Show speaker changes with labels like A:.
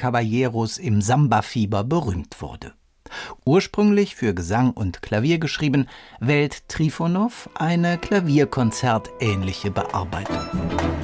A: Caballeros im Samba-Fieber berühmt wurde. Ursprünglich für Gesang und Klavier geschrieben, wählt Trifonow eine klavierkonzertähnliche Bearbeitung.